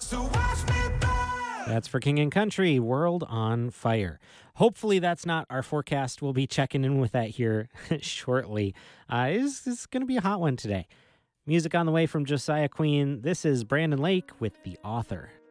So watch me burn. That's for King and Country, World on Fire. Hopefully, that's not our forecast. We'll be checking in with that here shortly. It's going to be a hot one today. Music on the way from Josiah Queen. This is Brandon Lake with The Author.